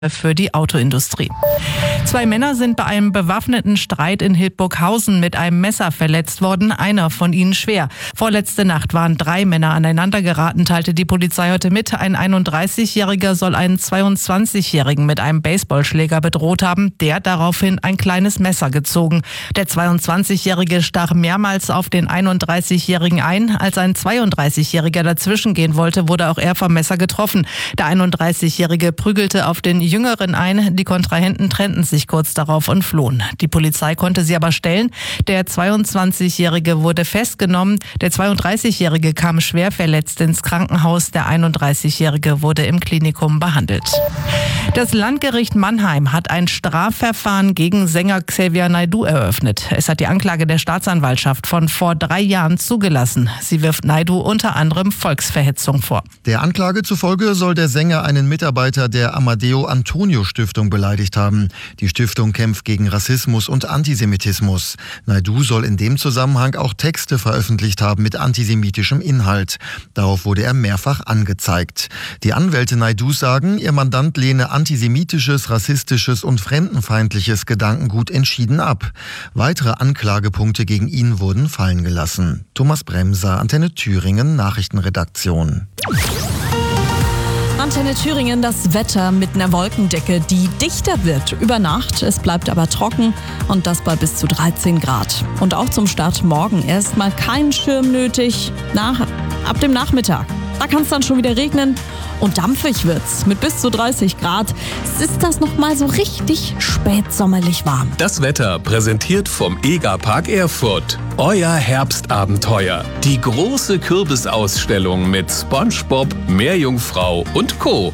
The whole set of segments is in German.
für die Autoindustrie. 2 Männer sind bei einem bewaffneten Streit in Hildburghausen mit einem Messer verletzt worden, einer von ihnen schwer. Vorletzte Nacht waren 3 Männer aneinander geraten, teilte die Polizei heute mit. Ein 31-Jähriger soll einen 22-Jährigen mit einem Baseballschläger bedroht haben, der daraufhin ein kleines Messer gezogen. Der 22-Jährige stach mehrmals auf den 31-Jährigen ein. Als ein 32-Jähriger dazwischen gehen wollte, wurde auch er vom Messer getroffen. Der 31-Jährige prügelte auf den Jüngeren ein. Die Kontrahenten trennten sich kurz darauf und flohen. Die Polizei konnte sie aber stellen. Der 22-Jährige wurde festgenommen. Der 32-Jährige kam schwer verletzt ins Krankenhaus. Der 31-Jährige wurde im Klinikum behandelt. Das Landgericht Mannheim hat ein Strafverfahren gegen Sänger Xavier Naidoo eröffnet. Es hat die Anklage der Staatsanwaltschaft von vor 3 Jahren zugelassen. Sie wirft Naidoo unter anderem Volksverhetzung vor. Der Anklage zufolge soll der Sänger einen Mitarbeiter der Amadeo Antonio Stiftung beleidigt haben. Die Stiftung kämpft gegen Rassismus und Antisemitismus. Naidoo soll in dem Zusammenhang auch Texte veröffentlicht haben mit antisemitischem Inhalt. Darauf wurde er mehrfach angezeigt. Die Anwälte Naidoos sagen, ihr Mandant lehne antisemitisches, rassistisches und fremdenfeindliches Gedankengut entschieden ab. Weitere Anklagepunkte gegen ihn wurden fallen gelassen. Thomas Bremser, Antenne Thüringen, Nachrichtenredaktion. Antenne Thüringen, das Wetter mit einer Wolkendecke, die dichter wird über Nacht. Es bleibt aber trocken und das bei bis zu 13 Grad. Und auch zum Start morgen erstmal kein Schirm nötig. Ab dem Nachmittag, da kann es dann schon wieder regnen und dampfig wird's mit bis zu 30 Grad. Es ist das nochmal so richtig spätsommerlich warm. Das Wetter präsentiert vom EGA-Park Erfurt. Euer Herbstabenteuer. Die große Kürbisausstellung mit SpongeBob, Meerjungfrau und Co.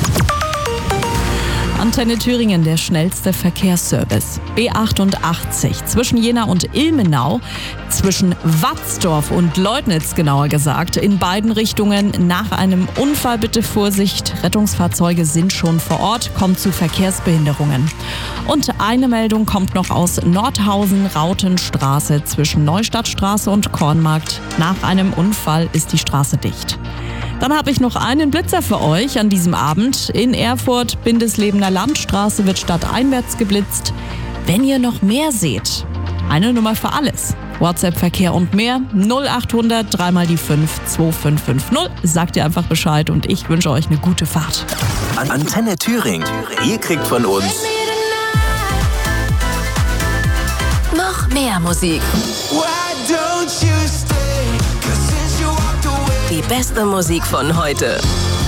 Antenne Thüringen, der schnellste Verkehrsservice. B88 zwischen Jena und Ilmenau, zwischen Watzdorf und Leutnitz genauer gesagt, in beiden Richtungen nach einem Unfall bitte Vorsicht. Rettungsfahrzeuge sind schon vor Ort, kommt zu Verkehrsbehinderungen. Und eine Meldung kommt noch aus Nordhausen-Rautenstraße zwischen Neustadtstraße und Kornmarkt. Nach einem Unfall ist die Straße dicht. Dann habe ich noch einen Blitzer für euch an diesem Abend. In Erfurt, Bindeslebener Landstraße, wird stadteinwärts geblitzt. Wenn ihr noch mehr seht, eine Nummer für alles. WhatsApp-Verkehr und mehr 0800 3 mal die 5 2550. Sagt ihr einfach Bescheid und ich wünsche euch eine gute Fahrt. Antenne Thüringen. Ihr kriegt von uns noch mehr Musik. Die beste Musik von heute.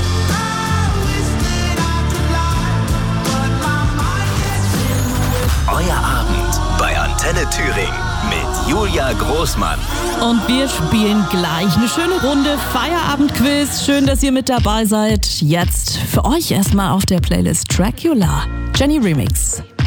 Euer Abend bei Antenne Thüringen mit Julia Großmann. Und wir spielen gleich eine schöne Runde Feierabendquiz. Schön, dass ihr mit dabei seid. Jetzt für euch erstmal auf der Playlist Dracula. Jenny Remix.